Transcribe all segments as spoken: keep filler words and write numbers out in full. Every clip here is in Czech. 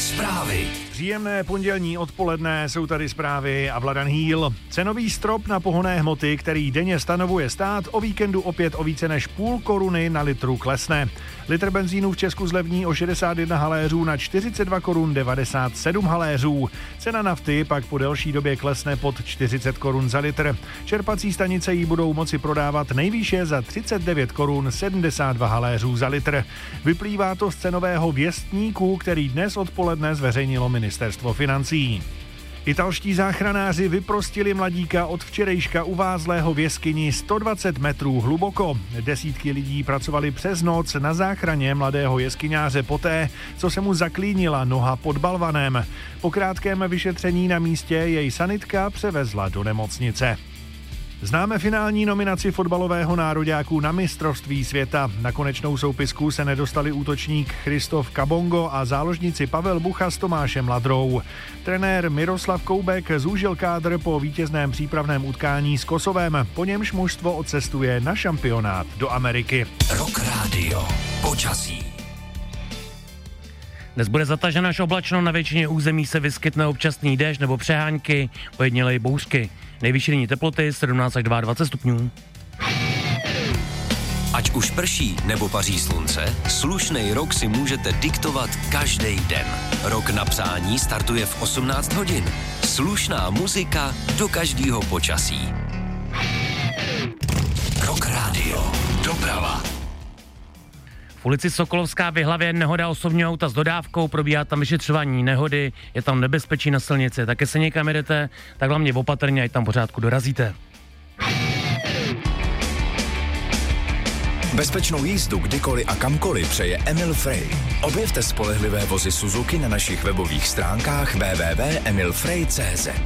Zprávy. Příjemné pondělní odpoledne, jsou tady zprávy a Vladan Hýl. Cenový strop na pohonné hmoty, který denně stanovuje stát, o víkendu opět o více než půl koruny na litru klesne. Litr benzínu v Česku zlevní o šedesát jedna haléřů na čtyřicet dva korun devadesát sedm haléřů. Cena nafty pak po delší době klesne pod čtyřicet korun za litr. Čerpací stanice ji budou moci prodávat nejvýše za třicet devět korun sedmdesát dva haléřů za litr. Vyplývá to z cenového věstníku, který dnes odpoledne zveřejnilo Ministerstvo financí. Italští záchranáři vyprostili mladíka od včerejška uvázlého v jeskyni sto dvacet metrů hluboko. Desítky lidí pracovali přes noc na záchraně mladého jeskyňáře poté, co se mu zaklínila noha pod balvanem. Po krátkém vyšetření na místě jej sanitka převezla do nemocnice. Známe finální nominaci fotbalového nároďáků na mistrovství světa. Na konečnou soupisku se nedostali útočník Christoph Kabongo a záložníci Pavel Bucha s Tomášem Ladrou. Trenér Miroslav Koubek zúžil kádr po vítězném přípravném utkání s Kosovem, po němž mužstvo odcestuje na šampionát do Ameriky. Rock Radio. Počasí. Dnes bude zataženo až oblačno, na většině území se vyskytne občasný déšť nebo přehánky, ojedinělé i bouřky. Nejvyšší denní teploty sedmnáct až dvacet dva stupňů. Ať už prší nebo paří slunce, slušnej rok si můžete diktovat každý den. Rok na psání startuje v osmnáct hodin. Slušná muzika do každého počasí. Rock Radio. Doprava. V ulici Sokolovská v Jihlavě nehoda osobního auta s dodávkou, probíhá tam vyšetřování nehody, je tam nebezpečí na silnici, také se někam jedete, tak hlavně opatrně, ať tam pořádku dorazíte. Bezpečnou jízdu kdykoliv a kamkoliv přeje Emil Frey. Objevte spolehlivé vozy Suzuki na našich webových stránkách w w w tečka emil frey tečka c z.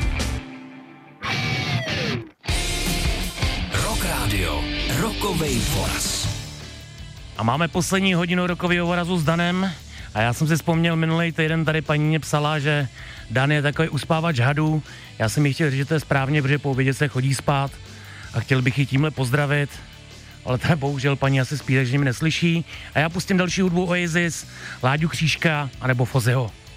Rock Radio. Rokovej voraz. A máme poslední hodinu rokového vorazu s Danem a já jsem si vzpomněl minulý týden, tady paní mě psala, že Dan je takový uspávač hadů. Já jsem jí chtěl říct, že to je správně, protože po obědě se chodí spát a chtěl bych ji tímhle pozdravit, ale tady bohužel paní asi spí, takže mě neslyší a já pustím další hudbu Oasis, Láďu Křížka anebo Foziho.